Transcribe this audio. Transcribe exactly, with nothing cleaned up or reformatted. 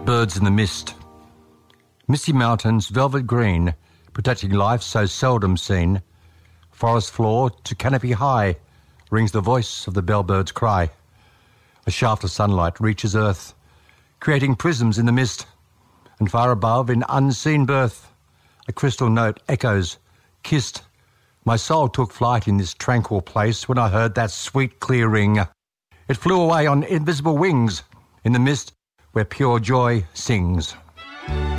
Birds in the mist. Misty mountains, velvet green, protecting life so seldom seen. Forest floor to canopy high rings the voice of the bellbird's cry. A shaft of sunlight reaches earth, creating prisms in the mist, and far above, in unseen birth, a crystal note echoes, kissed. My soul took flight in this tranquil place when I heard that sweet clear ring. It flew away on invisible wings in the mist where pure joy sings.